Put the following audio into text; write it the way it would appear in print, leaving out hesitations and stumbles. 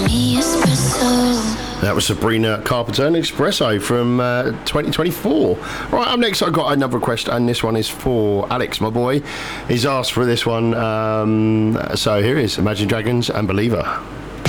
That was Sabrina Carpenter and Espresso from 2024. Right, up next I've got another request, and this one is for Alex, my boy. He's asked for this one, so here is Imagine Dragons and Believer.